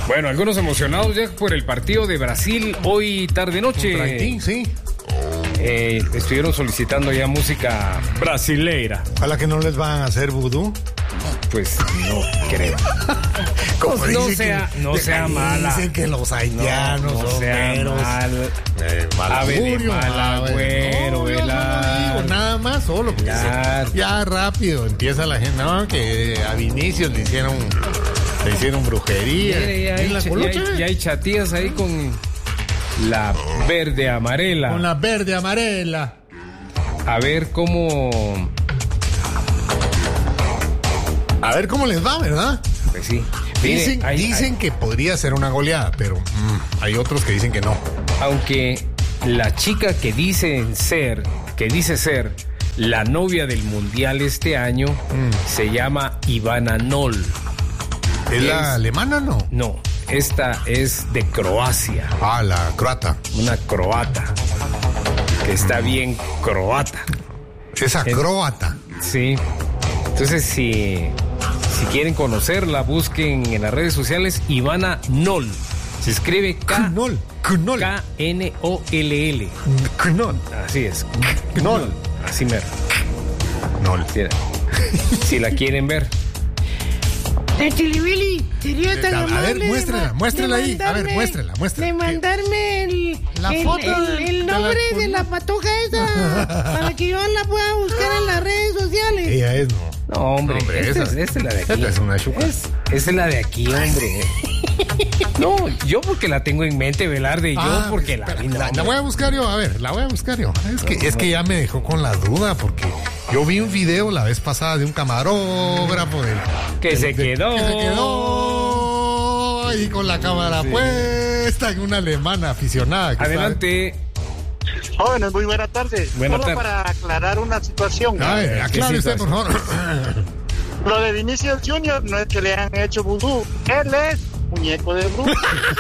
Bueno, algunos emocionados ya por el partido de Brasil hoy tarde-noche. Contra Haití, sí. Estuvieron solicitando ya música brasileira. ¿A la que no les van a hacer vudú? Pues no creo. No sea mala. Dicen que los haitianos no son sea meros. mal augurio, nada más, solo. Ya rápido empieza la gente. No, que a Vinicius le hicieron brujería. Mire, ya hay chatías ahí con la verde amarela. Con la verde amarela. A ver cómo les va, ¿verdad? Pues sí. Dicen que podría ser una goleada, pero hay otros que dicen que no. Aunque la chica que dice ser la novia del mundial este año se llama Ivana Nol. ¿Es la alemana, no? No, esta es de Croacia. Ah, la croata. Una croata. Que está bien croata. Esa croata. Sí. Entonces, si quieren conocerla, busquen en las redes sociales Ivana Nol. Se escribe Knoll. K-N-O-L-L. Knoll. Así es. Knoll. Así mero. Knoll. Si la quieren ver. Chilibili, sería tan amable. A ver, muéstrala ahí. A ver, muéstrala. De mandarme la foto el nombre de la patoja esa para que yo la pueda buscar en las redes sociales. Ella es, no. No, hombre, esta es la de aquí. Esta es una chuca. Esta es la de aquí, hombre. No, yo porque la tengo en mente, Velarde, y yo porque la voy a buscar yo, a ver, la voy a buscar yo. Es que ya me dejó con la duda, porque yo vi un video la vez pasada de un camarógrafo que se quedó ahí con la cámara puesta en una alemana aficionada. Adelante. Jóvenes, muy buenas tardes. Buenas tardes. Para aclarar una situación. A ver, aclare usted, por favor. Lo de Vinicius Junior no es que le han hecho vudú. Él es muñeco de brujo.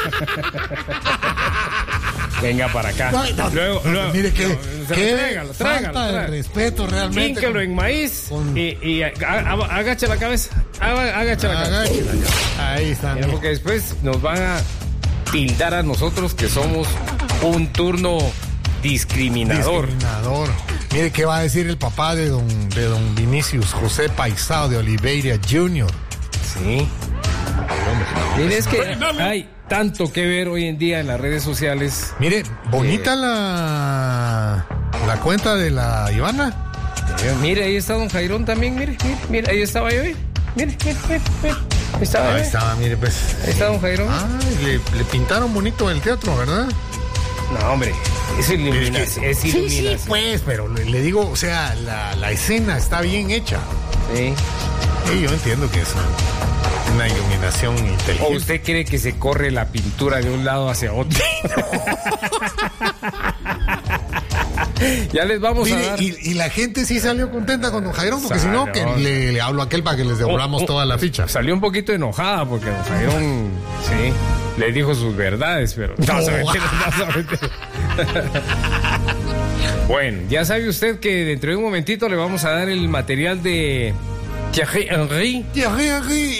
Venga para acá. Luego, mire que tráigalo. Falta de respeto realmente. Quínquelo en maíz y agacha la cabeza. Agacha la cabeza. Ahí está. Mira, porque después nos van a tildar a nosotros que somos un turno discriminador. Mire qué va a decir el papá de don Vinicius, José Paisao de Oliveira Jr. Sí. Mire, es que hay tanto que ver hoy en día en las redes sociales. Mire, bonita la cuenta de la Ivana. Mire, ahí está don Jairón también, mire, ahí estaba yo, mire. Ahí estaba, mire, pues. Ahí está don Jairón. Le pintaron bonito el teatro, ¿verdad? No, hombre, es iluminación. Sí, pues, pero le digo, o sea, la escena está bien hecha. Sí. Sí, yo entiendo que es una iluminación inteligente. ¿O usted cree que se corre la pintura de un lado hacia otro? Ya les vamos a dar. Y la gente sí salió contenta con don Jairón, porque si no, que le hablo a aquel para que les devolvamos toda la ficha. Salió un poquito enojada porque don Jairón, sí, le dijo sus verdades, pero no se mete. Bueno, ya sabe usted que dentro de un momentito le vamos a dar el material de Thierry Henry.